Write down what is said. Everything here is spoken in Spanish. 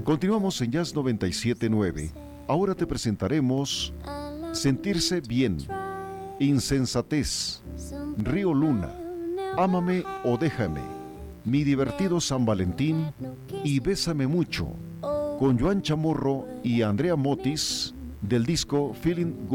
Continuamos en Jazz 97.9. Ahora te presentaremos Sentirse Bien, Insensatez, Río Luna, Ámame o Déjame, Mi Divertido San Valentín y Bésame Mucho, con Joan Chamorro y Andrea Motis, del disco Feeling Good.